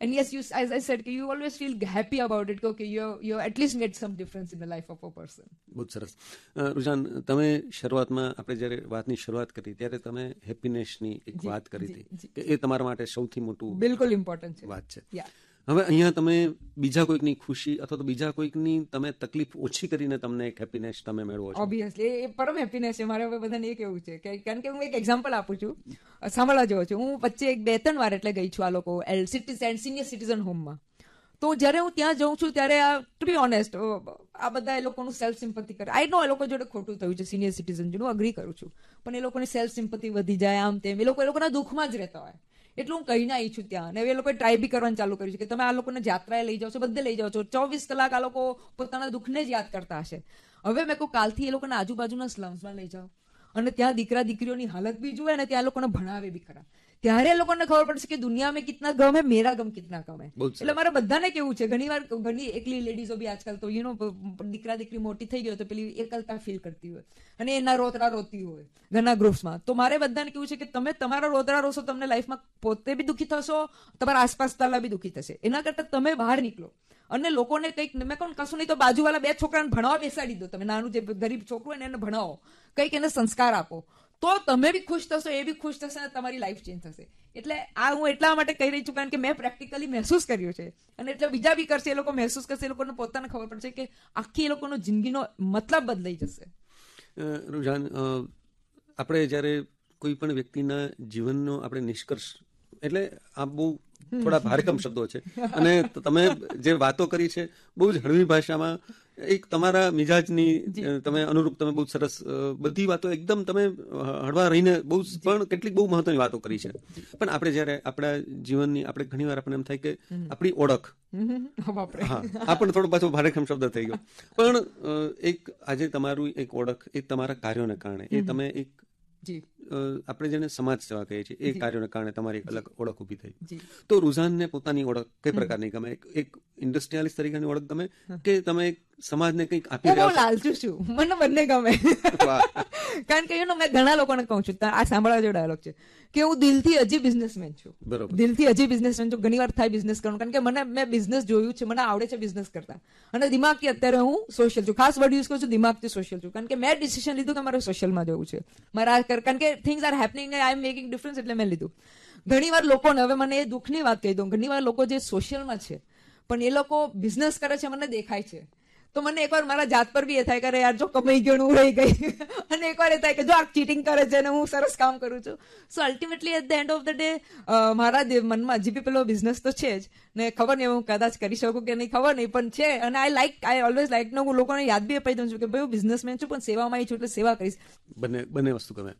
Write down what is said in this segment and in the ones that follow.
And yes, as I said, you always feel happy about it. Okay, you at least made some difference in the life of a person. બહુ સરસ. રુઝાન, તમે શરૂઆતમાં આપણે જ્યારે વાતની શરૂઆત કરી ત્યારે તમે હેપીનેસની એક વાત કરી હતી કે એ તમારા માટે સૌથી મોટું બિલકુલ ઇમ્પોર્ટન્ટ વાત છે. Yeah. હવે અહીંયા તમે બીજા કોઈકની ખુશી અથવા તો બીજા કોઈકની તમે તકલીફ ઓછી કરીને તમને એક હેપીનેસ તમે મેળવો છો. ઓબ્વિયસલી એ પરમ હેપીનેસ છે. મારે હવે બધાને એ કેવું છે કે કારણ કે હું એક એક્ઝામ્પલ આપું છું, સાંભળવા જેવો છું. હું વચ્ચે 2-3 વાર એટલે ગઈ છું આ લોકો સિનિયર સિટીઝન હોમમાં. તો જ્યારે હું ત્યાં જાઉં છું ત્યારે ટુ બી ઓનેસ્ટ આ બધા એ લોકોનું સેલ્ફ સિમ્પથી કરે. આઈ નો એ લોકો જોડે ખોટું થયું છે સિનિયર સિટીઝન જોડે, હું અગ્રી કરું છું, પણ એ લોકોની સેલ્ફ સિમ્પથી વધી જાય આમ તેમ. એ લોકોના દુઃખમાં જ રહેતા હોય. એટલે હું કહીને આવી છું ત્યાં. અને એ લોકોએ ટ્રાય બી કરવાનું ચાલુ કર્યું છે કે તમે આ લોકોને જાત્રાએ લઈ જાઓ છો, બધે લઈ જાઓ છો, 24 કલાક આ લોકો પોતાના દુઃખને જ યાદ કરતા હશે. હવે મેં કહું કાલથી એ લોકોને આજુબાજુના સ્લમ્સમાં લઈ જાઓ અને ત્યાં દીકરા દીકરીઓની હાલત બી જુએ અને ત્યાં લોકોને ભણાવે બી ખરા. ત્યારે એ લોકોને ખબર પડશે કે દુનિયા મેં કિતના ગમ હે, મેરા ગમ કિતના કમ હે. એટલે મારે બધાને કેવું છે, ઘણી એકલી લેડીઝો બી આજકાલ તો દીકરા દીકરી મોટી થઈ ગયો તો પેલી એકલતા ફીલ કરતી હોય અને એના રોતરા રોતી હોય ઘરના ગ્રુપ્સમાં. તો મારે બધાને કેવું છે કે તમે તમારા રોતરા રોશો, તમને લાઈફમાં પોતે બી દુઃખી થશો, તમારા આસપાસ તાલા બી દુઃખી થશે. એના કરતાં તમે બહાર નીકળો અને લોકોને કંઈક, મેં કહું કશું નહીં તો બાજુવાળા 2 છોકરાને ભણાવવા બેસાડી દો. તમે નાનું જે ગરીબ છોકરું હોય ને એને ભણાવો, કંઈક એને સંસ્કાર આપો, તો તમે બી ખુશ થશો, એ બી ખુશ થશે અને તમારી લાઈફ ચેન્જ થશે. એટલે આ હું એટલા માટે કહી રહી છું કારણ કે મેં પ્રેક્ટિકલી મહેસૂસ કર્યું છે અને એટલે બીજા બી કરશે, એ લોકો મહેસૂસ કરશે, એ લોકોને પોતાને ખબર પડશે કે આખી એ લોકોનો જિંદગીનો મતલબ બદલાઈ જશે. રુઝાન, આપણે જ્યારે કોઈ પણ વ્યક્તિના જીવનનો આપણે નિષ્કર્ષ, એટલે આ બહુ થોડા ભારેકમ શબ્દો છે અને તમે જે વાતો કરી છે બહુ જ હળવી ભાષામાં, એક તમારા મિજાજની તમે અનુરૂપ તમે બહુ સરસ બધી વાતો એકદમ તમે હળવા રહીને બહુ પણ કેટલીક બહુ મહત્વની વાતો કરી છે. પણ આપણે જ્યારે આપણા જીવનની આપણે ઘણી વાર આપણને એમ થાય કે આપણી ઓળખ, હા આ પણ થોડો પાછો ભારેખમ શબ્દ થઈ ગયો, પણ એક આજે તમારું એક ઓળખ એ તમારા કાર્યોને કારણે, એ તમે એક આપણે જેને સમાજ સેવા કહીએ છીએ એ કાર્યોને કારણે તમારી એક અલગ ઓળખ ઊભી થઈ. તો રુઝાનને પોતાની ઓળખ કઈ પ્રકારની ગમે? એક ઇન્ડસ્ટ્રીયાલિસ્ટ તરીકેની ઓળખ ગમે કે તમે સમાજને કંઈક આપી રહ્યા છો? લાલચુ છું, મને બંને ગમે. કારણ કે મેં ઘણા લોકોને કહું છું, આ સાંભળવા જેવો ડાયલોગ છે કે હું દિલથી હજી બિઝનેસમેન છું. બરોબર, દિલથી હજી બિઝનેસમેન છું. ઘણી વાર થાય બિઝનેસ કરવાનું કારણ કે મેં બિઝનેસ જોયું છે, મને આવડે છે બિઝનેસ કરતા, અને દિમાગથી અત્યારે હું સોશિયલ છું. ખાસ વર્ડ યુઝ કરું છું, દિમાગથી સોશિયલ છું, કારણ કે મેં ડિસિઝન લીધું કે મારે સોશિયલમાં જવું છે મારા, કારણ કે things are happening, I M making difference, એટલે મેં લીધું. ઘણી વાર લોકોને, હવે મને એ દુઃખની વાત કહી દઉં, ઘણી વાર લોકો જે સોશિયલમાં છે પણ એ લોકો બિઝનેસ કરે છે, મને દેખાય છે, તો મને એકવાર મારા જાત પર બી એ થાય કે યાર જો કમાઈ ગયો હું રહી ગઈ, અને એકવાર એ થાય કે જો આ ચીટિંગ કરે છે અને હું સરસ કામ કરું છું. સો ultimately at the end of the day મારા મનમાં હજી બી પેલો બિઝનેસ તો છે જ ને, ખબર નહીં હું કદાચ કરી શકું કે નહીં ખબર નહીં, પણ છે. અને આઈ ઓલવેઝ લાઈક નો, હું લોકોને યાદ બી અપાઈ દઉં છું કે ભાઈ હું બિઝનેસમેન છું પણ સેવામાં આવી છું એટલે સેવા કરીશ. બંને વસ્તુ ગમે.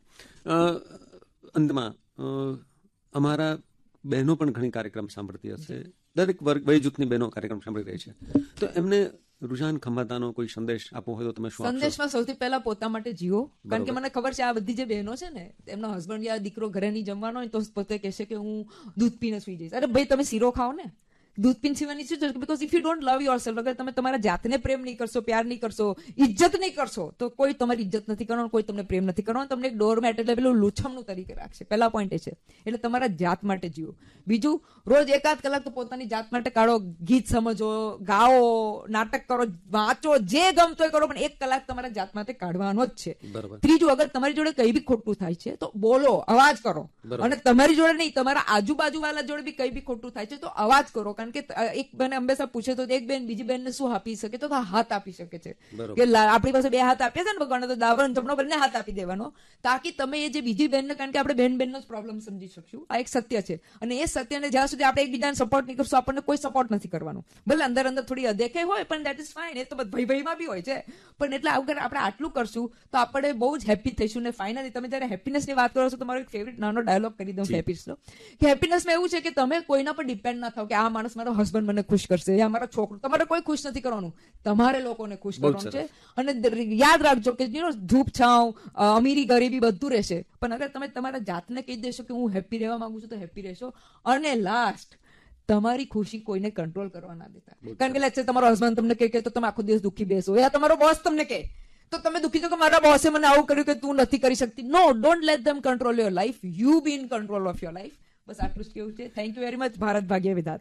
અંતમાં અમારા બહેનો પણ ઘણી કાર્યક્રમ સાંભળતી હશે, દરેક વય જૂથની બહેનો કાર્યક્રમ સાંભળી રહી છે, તો એમને રુઝાન ખંભાતાનો કોઈ સંદેશ આપવો હોય તો તમે શું આપશો? સંદેશમાં સૌથી પહેલા પોતા માટે જીવો, કારણ કે મને ખબર છે આ બધી જે બહેનો છે ને, એમનો હસબન્ડ યા દીકરો ઘરે નહીં જમવાનો હોય તો પોતે કહેશે કે હું દૂધ પીને સુઈ જઈશ. અરે ભાઈ તમે શીરો ખાઓ ને, દૂધ પીને સીવાની શું જરૂર? Because if you don't love your self, અગર તમે તમારા જાતને પ્રેમ નહીં કરશો, પ્યાર નહીં કરશો, ઇજ્જત નહીં કરશો, તો કોઈ તમારી ઇજ્જત નથી કરવાનું, કોઈ તમને પ્રેમ નથી કરવાનું, તમને એક ડોરમેટ એટલે પેલું લૂછમનું તરીકે રાખશે. પહેલા પોઈન્ટ એ છે. એટલે તમારા જાત માટે જીવો. બીજું, રોજ 1-8 કલાક તો પોતાની જાત માટે કાઢો, ગીત સમજો, ગાઓ, નાટક કરો, વાંચો, જે ગમતો કરો, પણ 1 કલાક તમારા જાત માટે કાઢવાનો જ છે. ત્રીજું, અગર તમારી જોડે કઈ બી ખોટું થાય છે તો બોલો, અવાજ કરો, અને તમારી જોડે નહીં તમારા આજુબાજુ વાળા જોડે બી કઈ બી ખોટું થાય છે તો અવાજ કરો. કારણ કે એક બેન હંમેશા પૂછે તો એક બેન બીજી બેનને શું આપી શકે, તો હાથ આપી શકે છે. કે આપણી પાસે 2 હાથ આપ્યા છે ને ભગવાને, તો દાવણ જમણો બંને હાથ આપી દેવાનો, તાકી તમે એ જે બીજી બેનને, કારણ કે આપણે બેનનો જ પ્રોબ્લેમ સમજી શકશું. આ એક સત્ય છે, અને એ સત્યને જ્યાં સુધી આપણે એકબીજાને સપોર્ટ નહીં કરશું, આપણને કોઈ સપોર્ટ નથી કરવાનું. ભલે અંદર થોડી અદેખે હોય પણ દેટ ઇઝ ફાઇન, એ તો ભાઈમાં બી હોય છે. પણ એટલે અગર આપણે આટલું કરશું તો આપણે બહુ જ હેપી થઈશું. ને ફાઇનલી તમે જ્યારે હેપીનેસની વાત કરો છો તો મારો એક ફેવરિટ નાનો ડાયલોગ કરી દઉં હેપીનેસનો, કે હેપીનેસમાં એવું છે કે તમે કોઈના પર ડિપેન્ડ ના થાવ કે આ માણસ મારો હસબન્ડ મને ખુશ કરશે યા મારો છોકરો, તમારે કોઈ ખુશ નથી કરવાનું, તમારે લોકોને ખુશ કરવાનું છે. અને યાદ રાખજો કે ધૂપ છાંવ, અમીરી ગરીબી બધું રહેશે, પણ અગર તમે તમારા જાતને કહી દેશો કે હું હેપી રહેવા માંગુ છું તો હેપી રહેશો. અને લાસ્ટ, તમારી ખુશી કોઈને કંટ્રોલ કરવા ના દેતા. કારણ કે લેટ્સ સે તમારો હસબન્ડ તમને કહે તો તમે આખો દિવસ દુઃખી બેસો, યા તમારો બોસ તમને કહે તો તમે દુઃખી છો કે મારા બોસે મને આવું કર્યું કે તું નથી કરી શકતી. નો, don't late them control your life, you B in control of your life. બસ આટલું જ કેવું છે. Thank you very much. Bharat ભાગ્ય વિધાતા.